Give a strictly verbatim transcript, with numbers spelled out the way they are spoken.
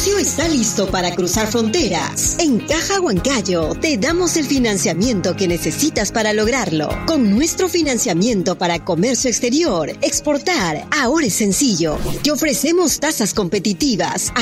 negocio está listo para cruzar fronteras. En Caja Huancayo te damos el financiamiento que necesitas para lograrlo. Con nuestro financiamiento para comercio exterior, exportar, ahora es sencillo. Te ofrecemos tasas competitivas,